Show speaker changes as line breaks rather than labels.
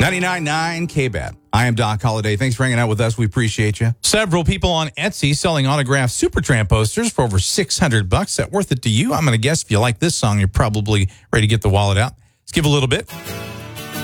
99.9 KBAT. I am Doc Holliday. Thanks for hanging out with us. We appreciate you. Several people on Etsy selling autographed Supertramp posters for over $600. That worth it to you? I'm going to guess if you like this song, you're probably ready to get the wallet out. Let's give a little bit.